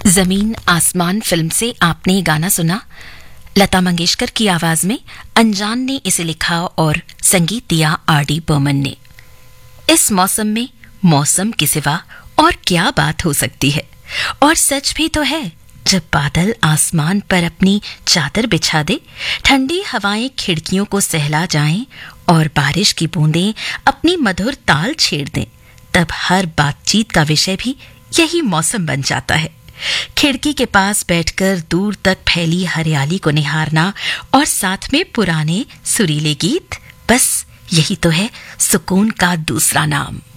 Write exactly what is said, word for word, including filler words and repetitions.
जमीन आसमान फिल्म से आपने ये गाना सुना। लता मंगेशकर की आवाज में अनजान ने इसे लिखा और संगीत दिया आर डी बर्मन ने। इस मौसम में मौसम के सिवा और क्या बात हो सकती है। और सच भी तो है, जब बादल आसमान पर अपनी चादर बिछा दे, ठंडी हवाएं खिड़कियों को सहला जाएं और बारिश की बूंदें अपनी मधुर ताल छेड़ दें, तब हर बातचीत का विषय भी यही मौसम बन जाता है। खिड़की के पास बैठकर दूर तक फैली हरियाली को निहारना और साथ में पुराने सुरीले गीत, बस यही तो है सुकून का दूसरा नाम।